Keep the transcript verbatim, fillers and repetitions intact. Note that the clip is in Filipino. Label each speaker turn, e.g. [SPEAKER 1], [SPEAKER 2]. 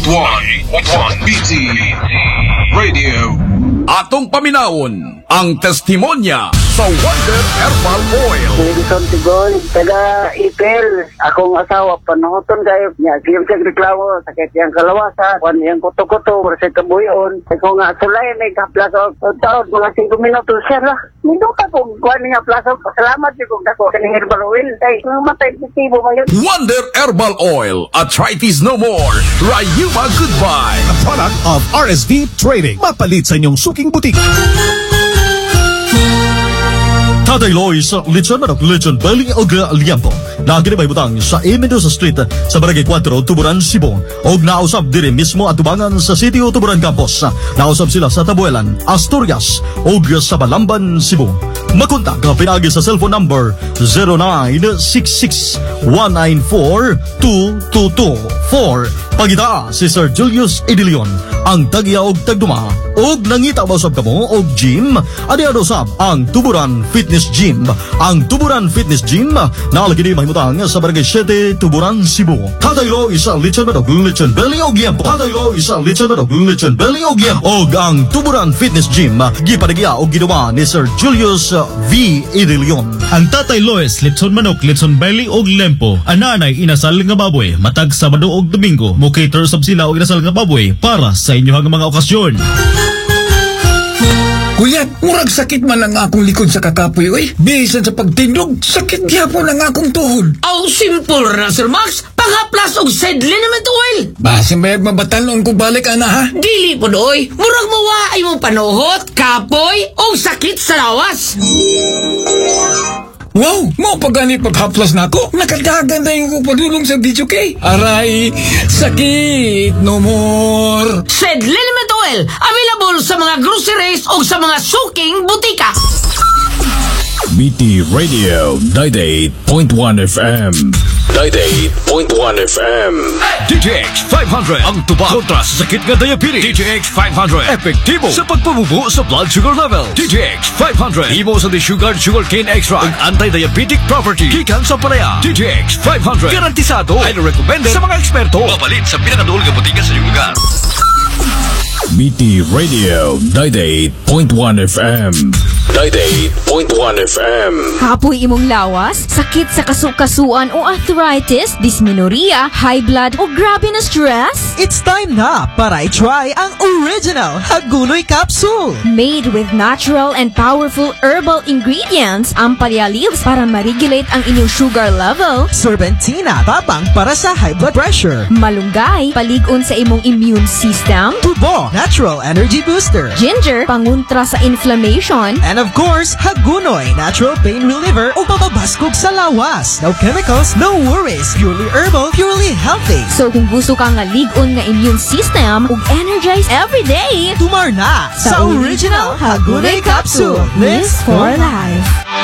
[SPEAKER 1] point one B T Radio.
[SPEAKER 2] Atong paminawon ang testimonya sa Wonder Herbal Oil.
[SPEAKER 3] Wilson Tigol, taga Ipil. Akong asawa, panahoton kayo niya. Siyang siyang reklamo, sakit yung kalawasan, kwan yung kuto-kuto, para sa kabuyon. Ako nga, sulay, may kaplas o taon, mga singko minuto, sir lah. Minuto ka kung kwan nga plaso. Salamat yung kung dako, kaning herbal oil. Ay, matay, positibo ba yun?
[SPEAKER 2] Wonder Herbal Oil. Arthritis no more. Rayuma goodbye.
[SPEAKER 4] A product of R S V Trading. Mapalit sa inyong suking butik. Tatay Lois, Lechon Manok, Lechon Belly o Liampo. Naginibay butang sa A. Mendoza Street sa Barangay four, Tuburan, Cebu. O nausap dire mismo at tubangan sa City o Tuburan Campus. Nausap sila sa Tabuelan, Asturias o sa Balamban, Cebu. Makontak ka pinagi sa cellphone number zero nine six six one nine four two two two four. Pagita si Sir Julius Edilion, ang tagya og tagduma og nangita ba usab kamo og gym adi usab ang Tuburan Fitness Gym. Ang Tuburan Fitness Gym nalagi ni mahimutang sa Barangay seven, Tuburan, Cebu. Tatay Lo isa lechon manok, lechon belly og liampo. Tatay Lo isa lechon manok, lechon belly og liampo. Og ang Tuburan Fitness Gym gipadagya og ginawa ni Sir Julius V. Edilion.
[SPEAKER 5] Ang Tatay Lois, lechon manok, lechon belly og lempo. Ananay inasal nga baboy, matag Sabado og Domingo. Mo-cater sab sila og inasal nga baboy para sa inyong mga okasyon.
[SPEAKER 6] Kuya, murag sakit man ang akong likod sa kakapoy, oy. Bisan sa pagtindog, sakit gyapon ang akong tuhod.
[SPEAKER 7] Ang simple ra, Sir Max. Pangaplas og Sedlinament oil.
[SPEAKER 6] Basin bayag mabatalon ko balik, ana, ha?
[SPEAKER 7] Dili po doy. Murag mawaay mong panuhot, kapoy, o sakit sa lawas.
[SPEAKER 6] Wow, mo pagani paghaplas na ako. Nakadagan na yung padulong sa D J K. Aray, sakit no more.
[SPEAKER 7] Sedlinament oil, available sa mga groceries o sa mga suking butika.
[SPEAKER 8] B T Radio ninety-eight point one F M. ninety-eight point one F M.
[SPEAKER 2] D J X five hundred ang tubag kontra sa sakit nga diabetes. D J X five hundred epektibo sa pagpabubo sa blood sugar level. D J X five hundred imo sa sugar sugar cane extra ug anti-diabetic property gikan sa palaya. D J X five hundred garantisado ay recommended sa mga eksperto. Mabalit sa pinakaduol nga butika sa iyong lugar.
[SPEAKER 8] B T Radio ninety-eight point one F M. ninety-eight point one F M.
[SPEAKER 9] Kapoy imong lawas, sakit sa kasukasuan o arthritis, dysmenorrhea, high blood o grabe na stress?
[SPEAKER 10] It's time na para i-try ang original Hagunoy Capsule.
[SPEAKER 9] Made with natural and powerful herbal ingredients, ang Palea leaves para ma-regulate ang inyong sugar level.
[SPEAKER 10] Serpentina, tabang para sa high blood pressure.
[SPEAKER 9] Malunggay, paligon sa imong immune system.
[SPEAKER 10] Tubo, natural energy booster.
[SPEAKER 9] Ginger, panguntra sa inflammation.
[SPEAKER 10] And of course, Hagunoy, natural pain reliever o papabaskog sa lawas. No chemicals, no worries. Purely herbal, purely healthy.
[SPEAKER 9] So kung gusto ka nga ligon nga immune system ug energize every day,
[SPEAKER 10] tumar na sa,
[SPEAKER 9] sa original Hagunoy Capsule. Live for life.